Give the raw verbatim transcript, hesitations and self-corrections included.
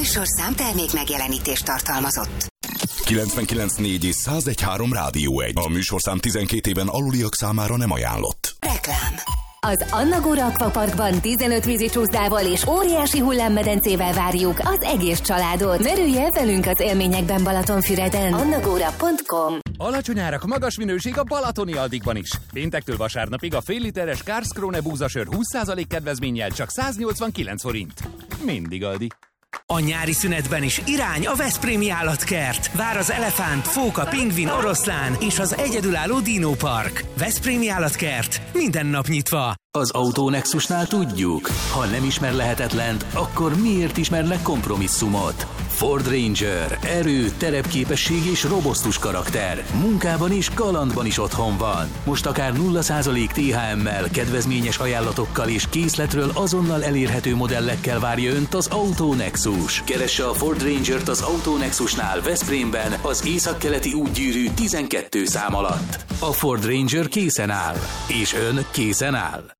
műsorszám termék megjelenítést tartalmazott. kilencvenkilenc négy és százegy három Rádió egy. A műsorszám tizenkét éven aluliak számára nem ajánlott. Reklám. Az Annagóra Akvaparkban tizenöt vízi csúszdával és óriási hullámmedencével várjuk az egész családot. Merülj el velünk az élményekben Balatonfüreden. annagóra pont com. Alacsony árak, magas minőség a balatoni Aldiban is. Péntektől vasárnapig a fél literes Karlskrone búzasör húsz százalék kedvezménnyel csak száznyolcvankilenc forint. Mindig Aldi. A nyári szünetben is irány a Veszprémi Állatkert. Vár az elefánt, fóka, pingvin, oroszlán és az egyedülálló dinópark. Veszprémi Állatkert. Minden nap nyitva. Az Autonexusnál tudjuk, ha nem ismer lehetetlent, akkor miért ismernek kompromisszumot? Ford Ranger. Erő, terepképesség és robosztus karakter. Munkában és kalandban is otthon van. Most akár nulla százalék té há emmel, kedvezményes ajánlatokkal és készletről azonnal elérhető modellekkel várja Önt az Autonexus. Keresse a Ford Rangert az Autonexusnál Veszprémben az északkeleti útgyűrű tizenkettő szám alatt. A Ford Ranger készen áll. És Ön készen áll.